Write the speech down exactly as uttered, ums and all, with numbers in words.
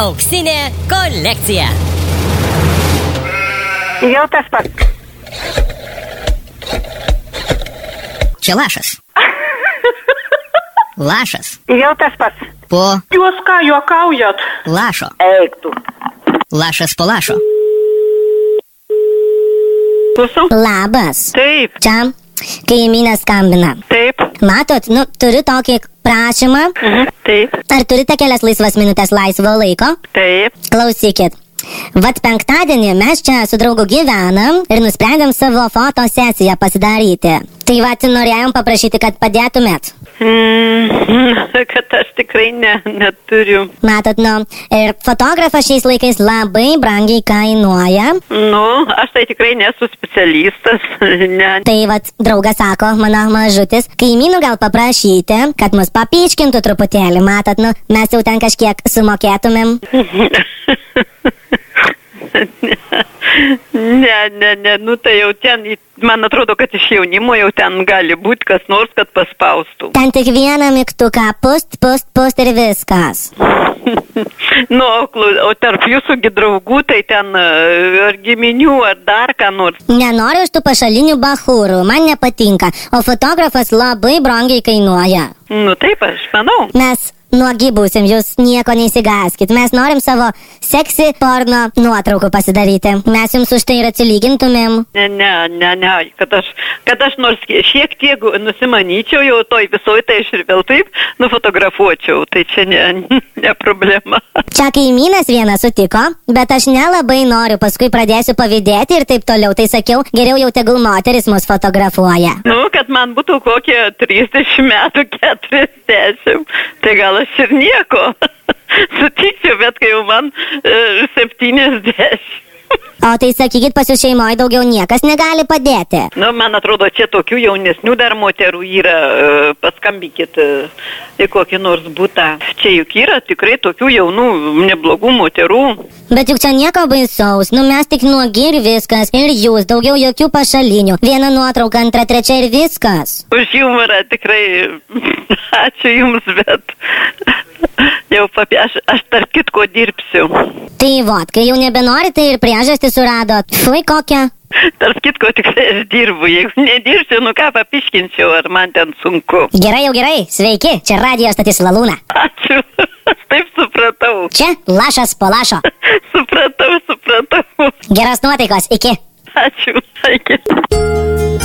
Auksinė kolekcija. Jau tas pats. Čia lašas. Lašas. Jau tas pats. Po Jūs ką juokaujat? lašo. Eik tu. Lašas po lašo. Klausau? Labas. Taip, Čia kaimynė skambina. taip. Matot, nu, turiu tokį prašymą. Mhm. Taip, Ar turite kelias laisvas minutės laisvo laiko? taip. Klausykit. Vat penktadienį mes čia su draugu gyvenam ir nusprendėm savo fotosesiją pasidaryti. Tai vat norėjom paprašyti, kad padėtumėt. Mm, kad aš tikrai ne, neturiu. Matot, nu, ir fotografas šiais laikais labai brangiai kainuoja. Nu, aš tai tikrai nesu specialistas. Ne. Tai vat draugas sako, mano mažutis, kaimynų gal paprašyti, kad mus papyškintų truputėlį. Matot, nu, mes jau ten kažkiek sumokėtumėm. Ne, ne, ne, nu tai jau ten, man atrodo, kad iš jaunimo jau ten gali būti kas nors, kad paspaustų. Ten tik vieną mygtuką, pust, pust, pust ir viskas. Nu, o klu- o tarp jūsų gi draugų, tai ten e, ar giminių, ar dar ką nors. Nenoriu iš tų pašalinių bachūrų, man nepatinka, o fotografas labai brangiai kainuoja. Nu taip, aš manau. Mes nuogi būsim, jūs nieko neįsigaskit, mes norim savo seksi porno nuotraukų pasidaryti. Mes jums už tai ir atsilygintumėm. Ne, ne, ne, ne, kad aš, kad aš nors šiek tiek nusimanyčiau jau toj visoj, tai aš ir vėl taip nufotografuočiau, tai čia ne, ne problema. Čia kaimynas vienas sutiko, bet aš nelabai noriu, paskui pradėsiu pavydėti ir taip toliau. Tai sakiau, geriau jau tegul moteris mus fotografuoja. Nu, kad man būtų kokie trisdešimt metų, keturiasdešimt, tai gal aš ir nieko sutikčiau, bet kai jau man e, septyniasdešimt. O tai sakykit, pas jūs šeimoje daugiau niekas negali padėti. Nu, man atrodo, čia tokių jaunesnių dar moterų yra, e, paskambykit e, į kokį nors butą. Čia juk yra tikrai tokių jaunų, neblogų moterų. Bet juk čia nieko baisaus, nu mes tik nuogi ir viskas. Ir jūs, daugiau jokių pašalinių. Viena nuotrauka, antra, trečia ir viskas. Už humorą tikrai ačiū jums, bet jau papie, aš, aš tarp kitko dirbsiu. Tai vot, kai jau nebenori, tai ir priežastį suradot. Fui kokią. Tarp kitko tikrai aš dirbu. Jeigu nedirbsiu, nu ką papiškinčiau, ar man ten sunku. Gerai jau gerai, sveiki, čia radijo stotis Lalūna. Ačiū. Aš taip supratau. Čia lašas po lašo. Supratau, supratau. Geros nuotaikos, iki. Ačiū. Iki.